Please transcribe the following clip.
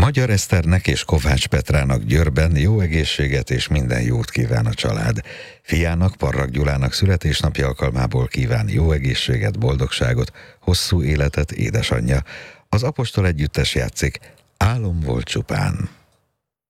Magyar Eszternek és Kovács Petrának Győrben jó egészséget és minden jót kíván a család. Fiának, Parrak Gyulának születésnapja alkalmából kíván jó egészséget, boldogságot, hosszú életet édesanyja. Az Apostol együttes játszik Álom volt csupán.